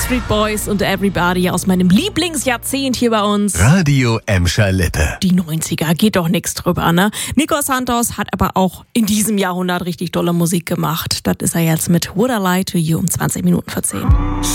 Backstreet Boys und Everybody aus meinem Lieblingsjahrzehnt hier bei uns. Radio Emscher Lippe. Die 90er, geht doch nichts drüber, ne? Nico Santos hat aber auch in diesem Jahrhundert richtig tolle Musik gemacht. Das ist er jetzt mit Would I Lie to You um 20 Minuten vor 10.